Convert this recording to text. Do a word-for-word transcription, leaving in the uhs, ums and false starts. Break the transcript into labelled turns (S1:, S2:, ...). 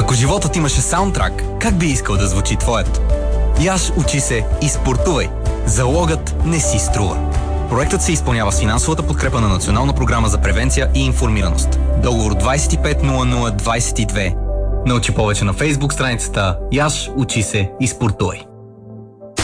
S1: Ако животът имаше саундтрак, как би искал да звучи твоят? Яш, учи се и спортувай. Залогът не си струва. Проектът се изпълнява с финансовата подкрепа на Национална програма за превенция и информираност. Договор двайсет и пет нула нула двайсет и две. Научи повече на Фейсбук страницата Яш, учи се и спортувай.